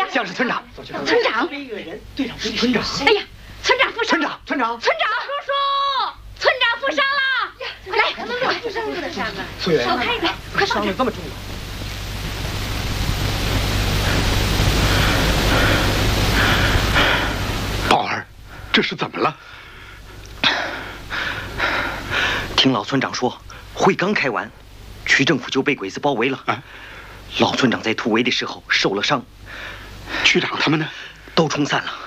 像是村长。 村长。 队长，村长。 哎呀，村长负伤。 村长。 叔叔，村长负伤了。来，咱们俩负伤的伤啊。 素媛， 少开一点，快伤得这么重了。 宝儿，这是怎么了？ 听老村长说，会刚开完，区政府就被鬼子包围了。 啊， 老村长在突围的时候受了伤， 区长他们呢？ 都冲散了。